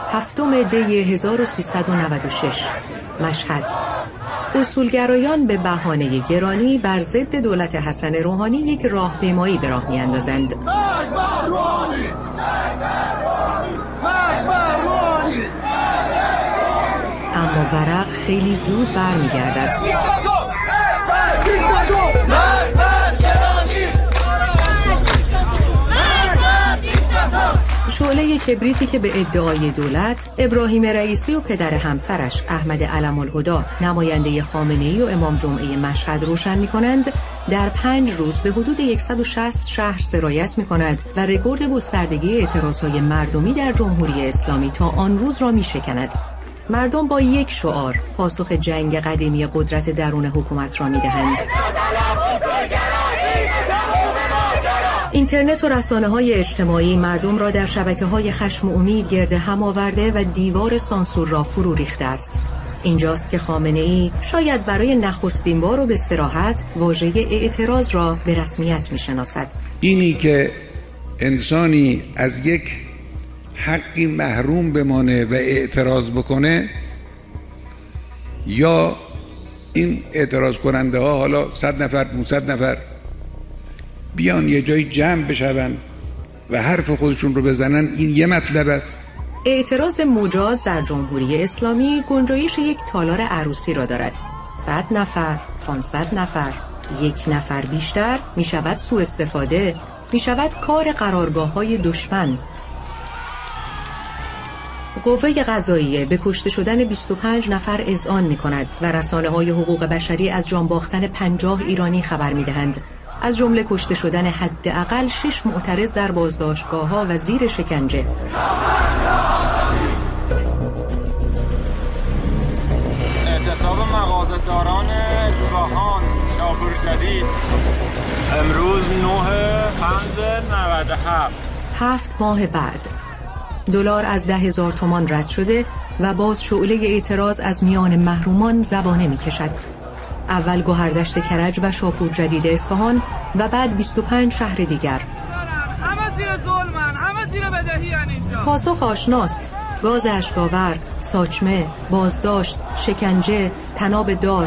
7 دی 1396 مشهد. اصولگرایان به بهانه گرانی بر ضد دولت حسن روحانی یک راهپیمایی به راه می‌اندازند. اما ورق خیلی زود برمیگردد. شعله کبریتی که به ادعای دولت ابراهیم رئیسی و پدر همسرش احمد علم‌الهدی نماینده خامنه‌ای و امام جمعه مشهد روشن می‌کنند، در 5 روز به حدود 160 شهر سرایت می‌کند و رکورد گستردگی اعتراضهای مردمی در جمهوری اسلامی تا آن روز را می‌شکند. مردم با یک شعار پاسخ جنگ قدیمی قدرت درون حکومت را می‌دهند. اینترنت و رسانه‌های اجتماعی مردم را در شبکه‌های خشم و امید گرد هم آورده و دیوار سانسور را فرو ریخته است. اینجاست که خامنه‌ای شاید برای نخستین بار و به صراحت واژه اعتراض را به رسمیت می‌شناسد. اینی که انسانی از یک حقی محروم بمانه و اعتراض بکنه، یا این اعتراض کننده ها حالا 100 نفر 500 نفر بیان یه جای جمع بشون و حرف خودشون رو بزنن، این یه مطلب است. اعتراض مجاز در جمهوری اسلامی گنجایش یک تالار عروسی را دارد. 100 نفر، 500 نفر، 1 نفر بیشتر می شود سوء استفاده، می شود کار قرارگاه‌های دشمن. قوه قضاییه به کشته شدن 25 نفر اذعان می کند و رسانه‌های حقوق بشری از جان باختن 50 ایرانی خبر می دهند. از جمله کشته شدن حداقل 6 معترض در بازداشتگاه‌ها و زیر شکنجه. اعتصاب مغازه‌داران اصفهان شاپور جدید امروز 9/5/97. 7 ماه بعد دلار از 10,000 تومان رد شده و باز شعله اعتراض از میان محرومان زبانه می‌کشد. اول گوهردشت کرج و شاپور جدید اصفهان و بعد 25 شهر دیگر. همه زیر ظلمن، همه زیر بدهی ان اینجا. پاسخ آشناست: گاز اشکاور، ساچمه، بازداشت، شکنجه، طناب دار.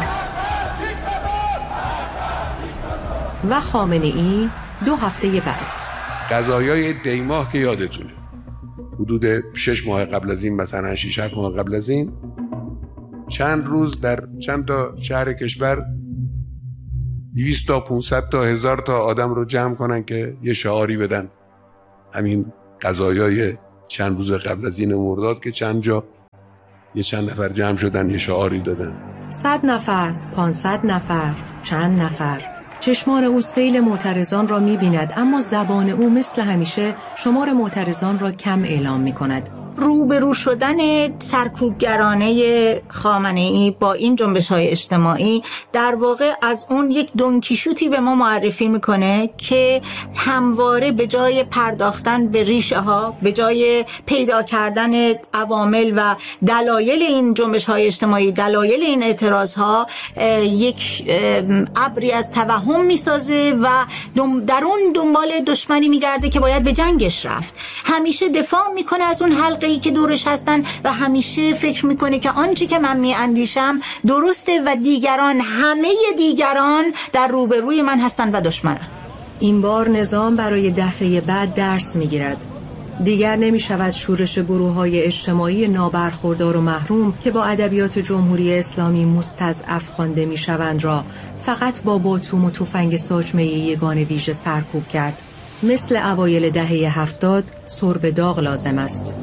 و خامنه‌ای 2 هفته بعد. قضایای دیماه که یادتونه، حدود 6 ماه قبل از این، مثلا 6-7 ماه قبل از این، چند روز در چند تا شهر کشور 200 تا 500 تا 1000 تا آدم رو جمع کنن که یه شعاری بدن. همین قضایای چند روز قبل از این مرداد که چند جا یه چند نفر جمع شدن یه شعاری دادن. 100 نفر، 500 نفر، چند نفر. چشمان او سیل معترضان را می‌بیند، اما زبان او مثل همیشه شمار معترضان را کم اعلام می‌کند. روبرو شدن سرکوبگرانه خامنه‌ای با این جنبش‌های اجتماعی در واقع از اون یک دونکیشوتی به ما معرفی میکنه که همواره به جای پرداختن به ریشه ها، به جای پیدا کردن عوامل و دلایل این جنبش‌های اجتماعی، دلایل این اعتراض‌ها، یک ابری از توهم میسازه و در اون دنبال دشمنی میگرده که باید به جنگش رفت. همیشه دفاع میکنه از اون حلقه‌ای که دورش هستن و همیشه فکر میکنه که آنچه که من میاندیشم درسته و دیگران، همه دیگران در روبروی من هستن و دشمنن. این بار نظام برای دفعه بعد درس میگیرد. دیگر نمیشود شورش گروه‌های اجتماعی نابرخوردار و محروم که با ادبیات جمهوری اسلامی مستضعف خوانده میشوند را فقط با باتوم و تفنگ ساچمه یگان ویژه سرکوب کرد. مثل اوایل دهه 70 سرب داغ لازم است.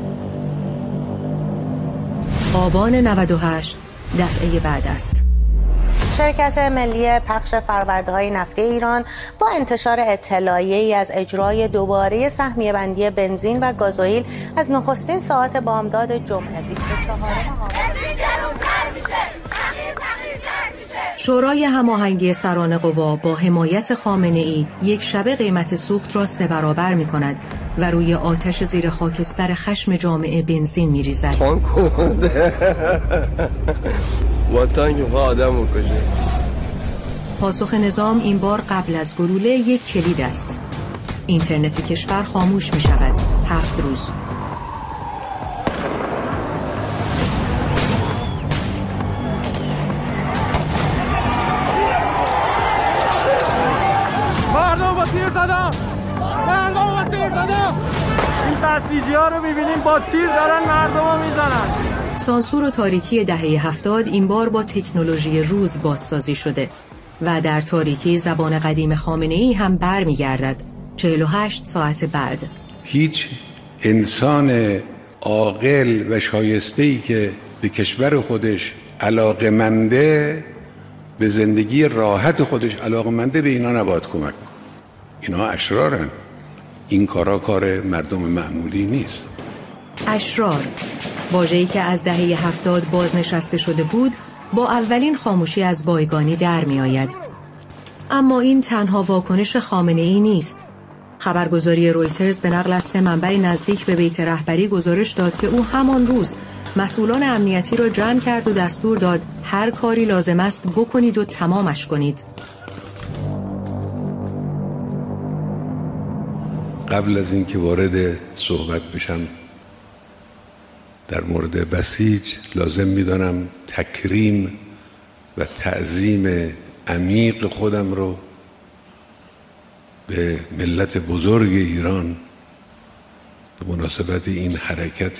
آبان 98 دفعه بعد است. شرکت ملی پخش فرورده‌های نفتی ایران با انتشار اطلاعیه‌ای از اجرای دوباره سهمیه بندی بنزین و گازوئیل از نخستین ساعات بامداد جمعه 24 شورای هماهنگی سران قوا با حمایت خامنه‌ای یک شبه قیمت سوخت را 3 برابر می‌کند و روی آتش زیر خاکستر خشم جامعه بنزین می‌ریزد. با تانک آدم بکشه. پاسخ نظام این بار قبل از گلوله یک کلید است. اینترنت کشور خاموش می‌شود 7 روز. این بسیجی‌ها رو می‌بینیم با تیر دارن مردمو میزنن. سانسور و تاریکی دهه 70 این بار با تکنولوژی روز بازسازی شده و در تاریکی زبان قدیم خامنه‌ای هم برمیگردد 48 ساعت بعد. هیچ انسان عاقل و شایسته‌ای که به کشور خودش علاقه‌منده، به زندگی راحت خودش علاقه‌منده، به اینا نباید کمک کنه. اینا اشرارن. این کار مردم معمولی نیست. اشرار، واژه‌ای که از دهه 70 بازنشسته شده بود، با اولین خاموشی از بایگانی در می آید. اما این تنها واکنش خامنه‌ای نیست. خبرگزاری رویترز به نقل از 3 منبع نزدیک به بیت رهبری گزارش داد که او همان روز مسئولان امنیتی را جمع کرد و دستور داد هر کاری لازم است بکنید و تمامش کنید. قبل از اینکه وارد صحبت بشم در مورد بسیج، لازم می‌دانم تکریم و تعظیم عمیق خودم رو به ملت بزرگ ایران به مناسبت این حرکت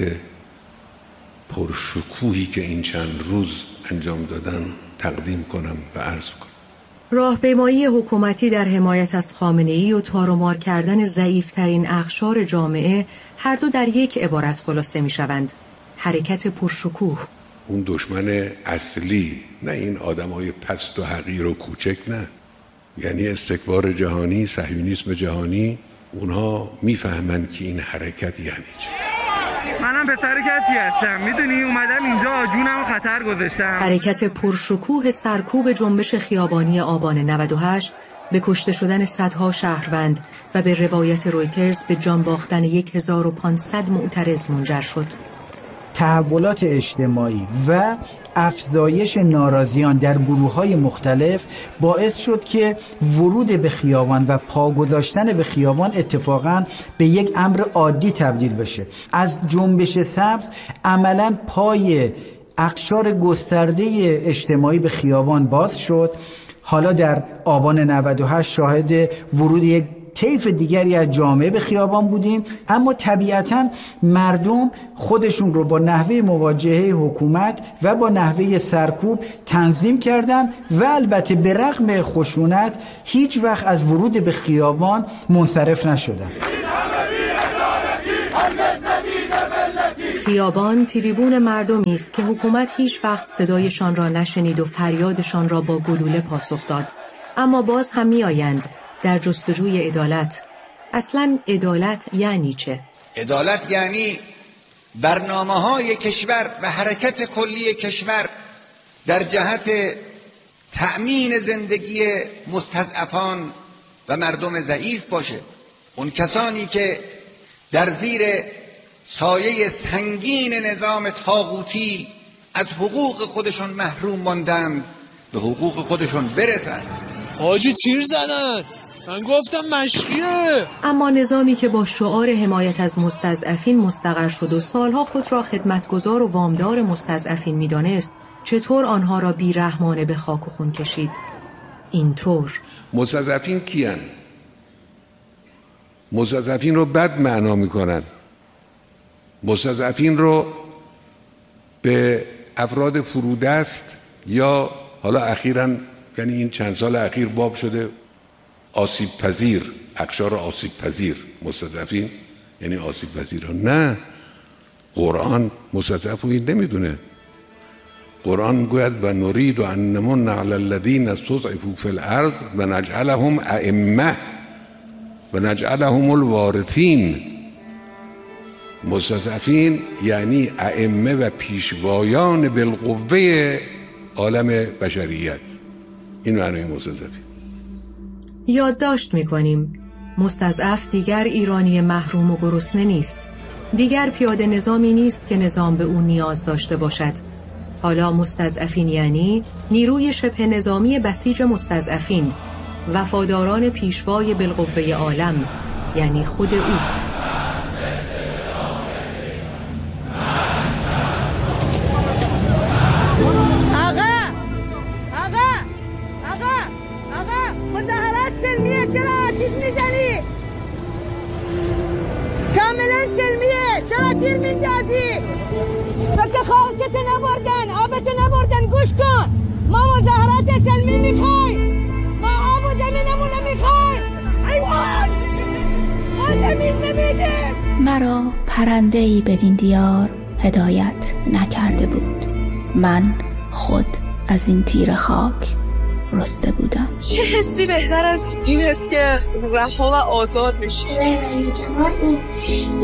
پرشکوهی که این چند روز انجام دادن تقدیم کنم و عرض کنم. راهپیمایی حکومتی در حمایت از خامنه‌ای و تارومار کردن ضعیف‌ترین اقشار جامعه هر دو در یک عبارت خلاصه می‌شوند: حرکت پرشکوه. اون دشمن اصلی، نه این آدم‌های پست و حقیر و کوچک، نه، یعنی استکبار جهانی، صهیونیسم جهانی. اونها میفهمن که این حرکت یعنی چه. منم پسر کسی هستم، میدونی اومدم اینجا جونمو خطر گذاشتم. حرکت پرشکوه سرکوب جنبش خیابانی آبان 98 به کشته شدن صدها شهروند و به روایت رویترز به جان باختن 1500 معترض منجر شد. تحولات اجتماعی و افزایش ناراضیان در گروه‌های مختلف باعث شد که ورود به خیابان و پا گذاشتن به خیابان اتفاقاً به یک امر عادی تبدیل بشه. از جنبش سبز عملاً پای اقشار گسترده اجتماعی به خیابان باز شد. حالا در آبان 98 شاهد ورود یک طیف دیگری از جامعه به خیابان بودیم، اما طبیعتاً مردم خودشون رو با نحوه مواجهه حکومت و با نحوه سرکوب تنظیم کردن و البته به رغم خشونت هیچ وقت از ورود به خیابان منصرف نشدن. خیابان تریبون مردمی است که حکومت هیچ وقت صدایشان را نشنید و فریادشان را با گلوله پاسخ داد، اما باز هم می آیند در جستجوی عدالت. اصلاً عدالت یعنی چه؟ عدالت یعنی برنامه‌های کشور و حرکت کلی کشور در جهت تأمین زندگی مستضعفان و مردم ضعیف باشه. اون کسانی که در زیر سایه سنگین نظام طاغوتی از حقوق خودشون محروم ماندند به حقوق خودشون برسند. حاجی تیر زدن، من گفتم مشقیه. اما نظامی که با شعار حمایت از مستضعفین مستقر شد و سالها خود را خدمتگزار و وامدار مستضعفین می‌دانست، چطور آنها را بی‌رحمانه به خاک و خون کشید؟ اینطور. مستضعفین کیان؟ مستضعفین رو بد معنا می‌کنن. مستضعفین رو به افراد فرودست یا حالا اخیراً، یعنی این چند سال اخیر باب شده آسیب پذیر، اقشار آسیب پذیر. مستضعفین یعنی آسیب پذیرها. نه، قرآن مستضعف رو نمیدونه. قرآن گوید و نرید و ان نمن علی الذین استضعفوا فی الارض و نجعلهم ائمه و نجعلهم الوارثین. مستضعفین یعنی ائمه و پیشوایان بالقوه عالم بشریت. این معنی مستضعفین. یادداشت می‌کنیم مستضعف دیگر ایرانی محروم و گرسنه نیست، دیگر پیاده نظامی نیست که نظام به او نیاز داشته باشد. حالا مستضعفین یعنی نیروی شبه نظامی بسیج مستضعفین، وفاداران پیشوای بالقوه عالم، یعنی خود او. مظاهرات سلمیه، چرا آتیش میزنی؟ سلمیه، چرا تیر میندازی؟ تو که خاکت نبردن، آبت نبردن، گوش کن. ما مظاهرات سلمی میخوای، ما آب و زمینمون میخوای. ایوان ما زمین نمیدیم. مرا پرنده‌ای بدین دیار هدایت نکرده بود. من خود از این تیر خاک رسته بودم. چه حسی بهتر از این حس که رها و آزاد میشی؟